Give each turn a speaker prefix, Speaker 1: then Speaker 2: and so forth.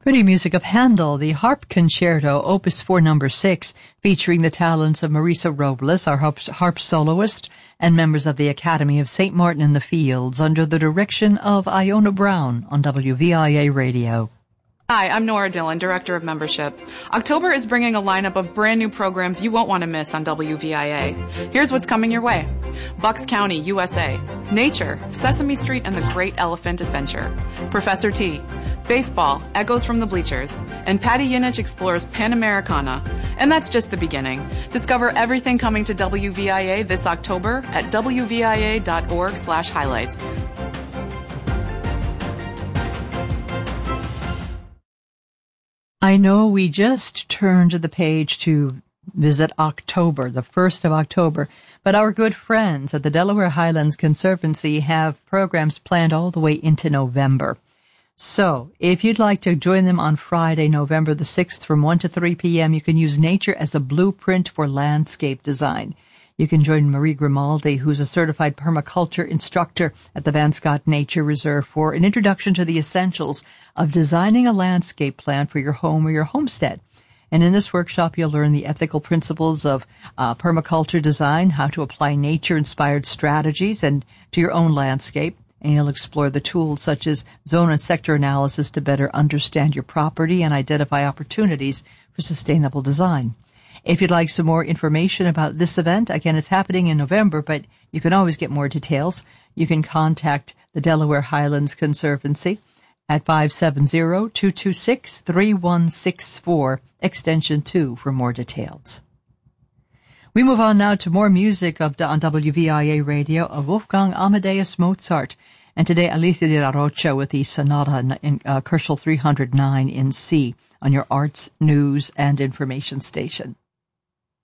Speaker 1: Pretty music of Handel, the Harp Concerto, Opus 4 No. 6, featuring the talents of Marisa Robles, our harp soloist, and members of the Academy of St. Martin in the Fields, under the direction of Iona Brown on WVIA Radio.
Speaker 2: Hi, I'm Nora Dillon, Director of Membership. October is bringing a lineup of brand new programs you won't want to miss on WVIA. Here's what's coming your way. Bucks County, USA. Nature, Sesame Street and the Great Elephant Adventure. Professor T. Baseball, Echoes from the Bleachers. And Patty Yinich explores Panamericana. And that's just the beginning. Discover everything coming to WVIA this October at wvia.org/highlights.
Speaker 1: I know we just turned the page to visit October, the 1st of October, but our good friends at the Delaware Highlands Conservancy have programs planned all the way into November. So, if you'd like to join them on Friday, November the 6th from 1 to 3 p.m., you can use nature as a blueprint for landscape design. You can join Marie Grimaldi, who's a certified permaculture instructor at the Van Scott Nature Reserve, for an introduction to the essentials of designing a landscape plan for your home or your homestead. And in this workshop, you'll learn the ethical principles of permaculture design, how to apply nature-inspired strategies and to your own landscape. And you'll explore the tools such as zone and sector analysis to better understand your property and identify opportunities for sustainable design. If you'd like some more information about this event, again, it's happening in November, but you can always get more details. You can contact the Delaware Highlands Conservancy at 570-226-3164, extension 2 for more details. We move on now to more music on WVIA Radio of Wolfgang Amadeus Mozart, and today Alicia de la Rocha with the Sonata in Kerschel 309 in C on your Arts, News, and Information Station.